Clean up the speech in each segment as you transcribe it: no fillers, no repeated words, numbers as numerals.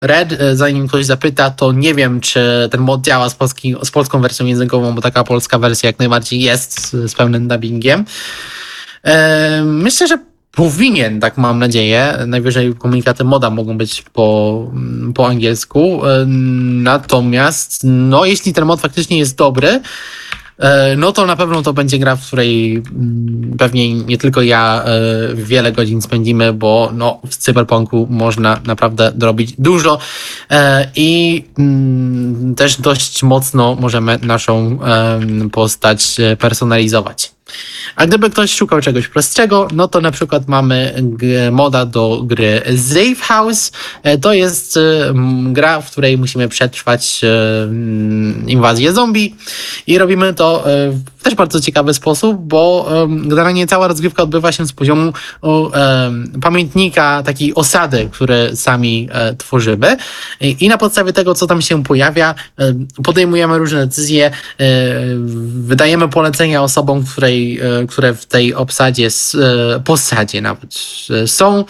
Red, zanim ktoś zapyta, to nie wiem, czy ten mod działa z polską wersją językową, bo taka polska wersja jak najbardziej jest z pełnym dubbingiem. Myślę, że powinien, tak mam nadzieję. Najwyżej komunikaty moda mogą być po angielsku. Natomiast, no, jeśli ten mod faktycznie jest dobry, no to na pewno to będzie gra, w której pewnie nie tylko ja wiele godzin spędzimy, bo no, w Cyberpunku można naprawdę robić dużo i też dość mocno możemy naszą postać personalizować. A gdyby ktoś szukał czegoś prostszego, no to na przykład mamy moda do gry Safe House. To jest gra, w której musimy przetrwać inwazję zombie i robimy to w też bardzo ciekawy sposób, bo generalnie cała rozgrywka odbywa się z poziomu pamiętnika, takiej osady, które sami tworzymy i na podstawie tego, co tam się pojawia, podejmujemy różne decyzje, wydajemy polecenia osobom, które w tej posadzie nawet są.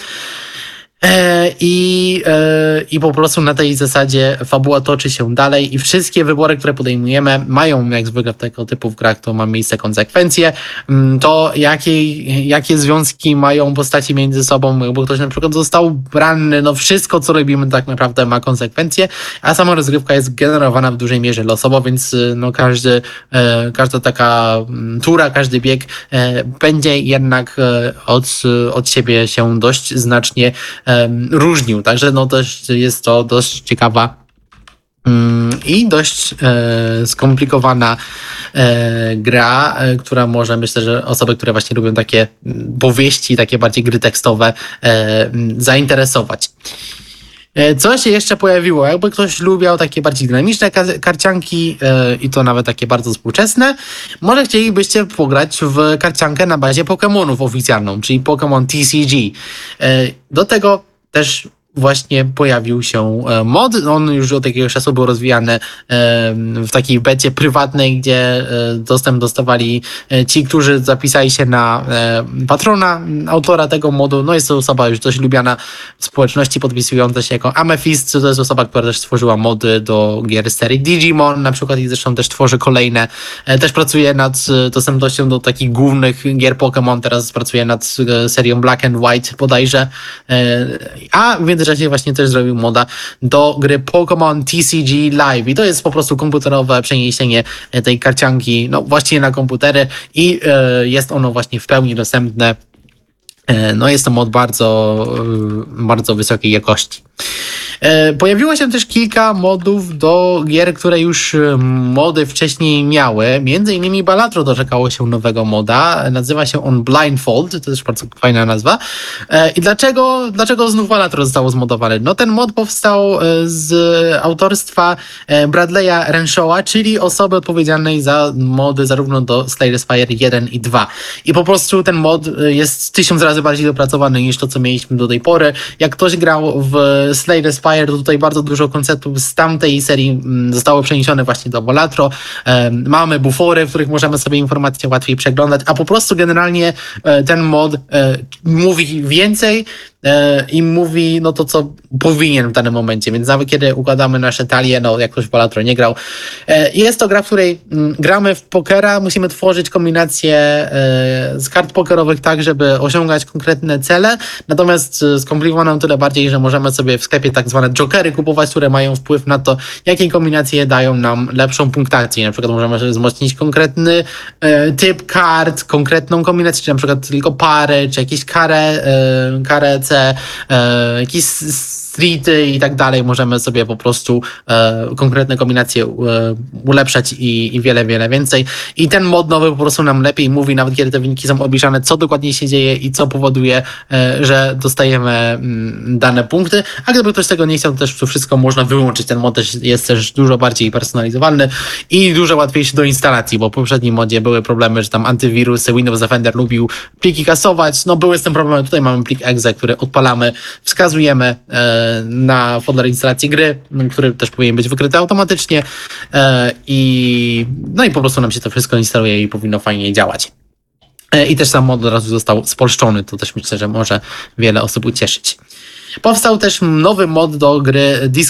I po prostu na tej zasadzie fabuła toczy się dalej i wszystkie wybory, które podejmujemy, mają, jak zwykle w tego typu grach, to ma miejsce konsekwencje. To jakie związki mają postaci między sobą, bo ktoś na przykład został ranny, no wszystko, co robimy, tak naprawdę ma konsekwencje, a sama rozgrywka jest generowana w dużej mierze losowo, więc no każda taka tura, każdy bieg będzie jednak od siebie się dość znacznie różnił. Także no też jest to dość ciekawa i dość skomplikowana gra, która może, myślę, że osoby, które właśnie lubią takie powieści, takie bardziej gry tekstowe, zainteresować. Co się jeszcze pojawiło? Jakby ktoś lubiał takie bardziej dynamiczne karcianki i to nawet takie bardzo współczesne, może chcielibyście pograć w karciankę na bazie Pokemonów oficjalną, czyli Pokemon TCG. Do tego też właśnie pojawił się mod. On już od jakiegoś czasu był rozwijany w takiej becie prywatnej, gdzie dostęp dostawali ci, którzy zapisali się na patrona autora tego modu. No jest to osoba już dość lubiana w społeczności, podpisująca się jako Amethyst. To jest osoba, która też stworzyła mody do gier serii Digimon na przykład i zresztą też tworzy kolejne. Też pracuje nad dostępnością do takich głównych gier Pokémon. Teraz pracuje nad serią Black and White bodajże. A w międzyczasie właśnie też zrobił moda do gry Pokémon TCG Live i to jest po prostu komputerowe przeniesienie tej karcianki no właściwie na komputery i jest ono właśnie w pełni dostępne. No jest to mod bardzo, bardzo wysokiej jakości. Pojawiło się też kilka modów do gier, które już mody wcześniej miały. Między innymi Balatro doczekało się nowego moda. Nazywa się on Blindfold. To też bardzo fajna nazwa. I dlaczego znów Balatro zostało zmodowane? No ten mod powstał z autorstwa Bradley'a Renshaw'a, czyli osoby odpowiedzialnej za mody zarówno do Slay the Spire 1 i 2. I po prostu ten mod jest 1000 razy bardziej dopracowany niż to, co mieliśmy do tej pory. Jak ktoś grał w Slay the Spire, to tutaj bardzo dużo konceptów z tamtej serii zostało przeniesione właśnie do Balatro. Mamy bufory, w których możemy sobie informacje łatwiej przeglądać, a po prostu generalnie ten mod mówi więcej i mówi no to, co powinien w danym momencie, więc nawet kiedy układamy nasze talie, no jak ktoś w Balatro nie grał. Jest to gra, w której gramy w pokera, musimy tworzyć kombinacje z kart pokerowych tak, żeby osiągać konkretne cele, natomiast skomplikowane tyle bardziej, że możemy sobie w sklepie tak zwane jokery kupować, które mają wpływ na to, jakie kombinacje dają nam lepszą punktację. Na przykład możemy sobie wzmocnić konkretny typ kart, konkretną kombinację, czy na przykład tylko parę, czy jakieś karę C, jakieś streety i tak dalej. Możemy sobie po prostu konkretne kombinacje ulepszać i wiele, wiele więcej. I ten mod nowy po prostu nam lepiej mówi, nawet kiedy te wyniki są obliczane, co dokładnie się dzieje i co powoduje, że dostajemy dane punkty. A gdyby ktoś tego nie chciał, to też to wszystko można wyłączyć. Ten mod też jest też dużo bardziej personalizowalny i dużo łatwiejszy do instalacji, bo w poprzednim modzie były problemy, że tam antywirusy, Windows Defender lubił pliki kasować. No były z tym problemy. Tutaj mamy plik exe, który odpalamy, wskazujemy na folder instalacji gry, który też powinien być wykryty automatycznie i po prostu nam się to wszystko instaluje i powinno fajnie działać. I też sam mod od razu został spolszczony, to też myślę, że może wiele osób ucieszyć. Powstał też nowy mod do gry